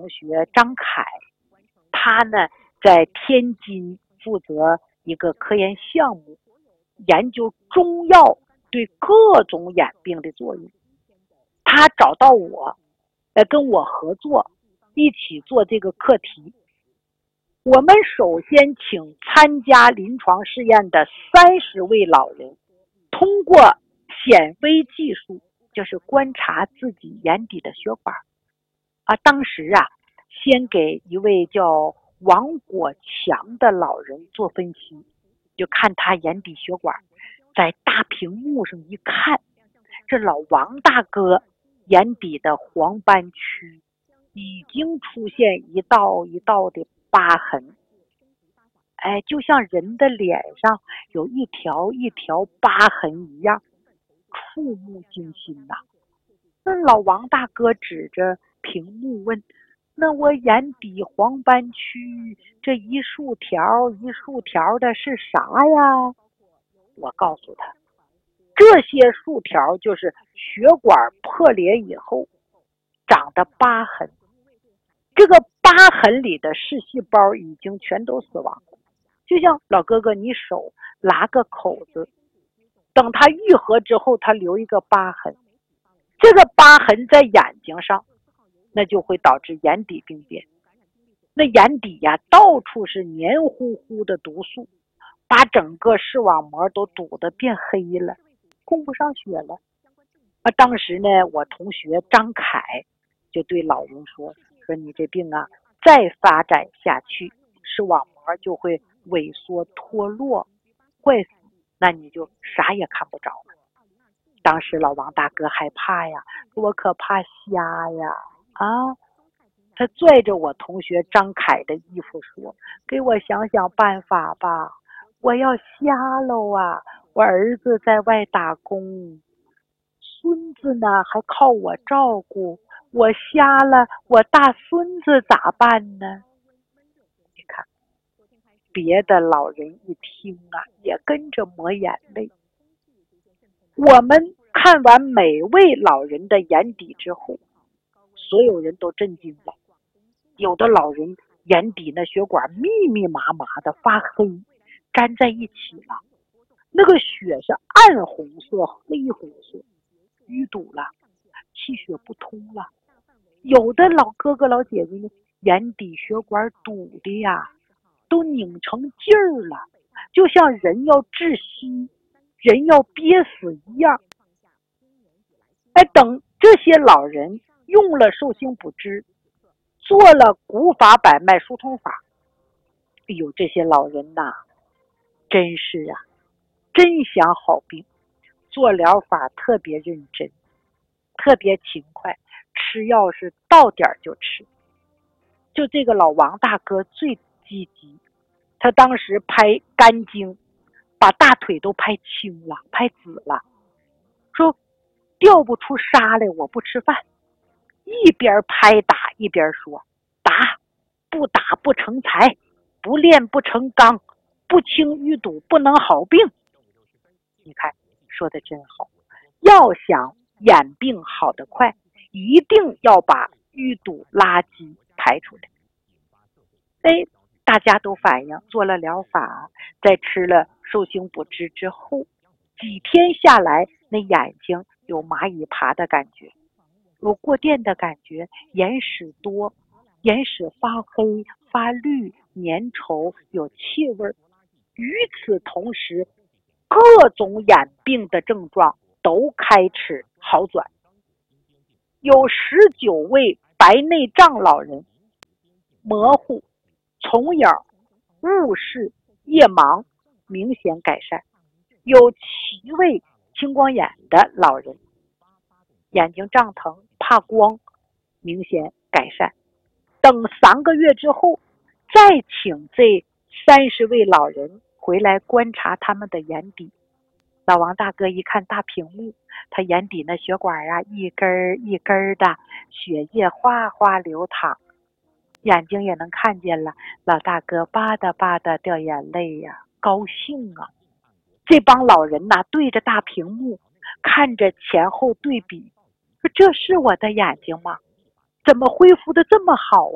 同学张凯，他呢在天津负责一个科研项目，研究中药对各种眼病的作用。他找到我，跟我合作，一起做这个课题。我们首先请参加临床试验的30位老人，通过显微技术，就是观察自己眼底的血管。当时先给一位叫王国强的老人做分析，就看他眼底血管，在大屏幕上一看，这老王大哥眼底的黄斑区已经出现一道一道的疤痕，就像人的脸上有一条一条疤痕一样，触目惊心呐。那老王大哥指着屏幕问，那我眼底黄斑区这一竖条一竖条的是啥呀？我告诉他，这些竖条就是血管破裂以后长的疤痕，这个疤痕里的视细胞已经全都死亡了，就像老哥哥你手拉个口子，等它愈合之后它留一个疤痕，这个疤痕在眼睛上，那就会导致眼底病变。那眼底到处是黏糊糊的毒素，把整个视网膜都堵得变黑了，供不上血了。当时呢，我同学张凯就对老人说你这病再发展下去，视网膜就会萎缩脱落坏死，那你就啥也看不着了。当时老王大哥害怕呀，我可怕瞎呀他拽着我同学张凯的衣服说，给我想想办法吧，我要瞎了我儿子在外打工，孙子呢还靠我照顾，我瞎了，我大孙子咋办呢？你看别的老人一听也跟着抹眼泪。我们看完每位老人的眼底之后，所有人都震惊了。有的老人眼底那血管密密麻麻的发黑，粘在一起了，那个血是暗红色黑红色，淤堵了，气血不通了。有的老哥哥老姐姐呢，眼底血管堵的都拧成劲儿了，就像人要窒息，人要憋死一样。等这些老人用了寿星补支，做了古法百脉疏通法，这些老人真是真想好病，做疗法特别认真，特别勤快，吃药是到点就吃。就这个老王大哥最积极，他当时拍肝经，把大腿都拍青了，拍紫了，说掉不出痧来我不吃饭，一边拍打一边说，打不打不成才，不练不成钢，不清淤堵不能好病。你看说的真好，要想眼病好得快，一定要把淤堵垃圾排出来。大家都反映做了疗法，在吃了寿星补支之后，几天下来那眼睛有蚂蚁爬的感觉，有过电的感觉，眼屎多，眼屎发黑发绿粘稠有气味。与此同时，各种眼病的症状都开始好转。有19位白内障老人，模糊、重影、雾视、夜盲明显改善。有7位青光眼的老人，眼睛胀疼怕光明显改善。等3个月之后，再请这30位老人回来观察他们的眼底。老王大哥一看大屏幕，他眼底那血管一根一根的血液哗哗流淌，眼睛也能看见了。老大哥吧嗒吧嗒掉眼泪高兴这帮老人对着大屏幕看着前后对比，说这是我的眼睛吗？怎么恢复的这么好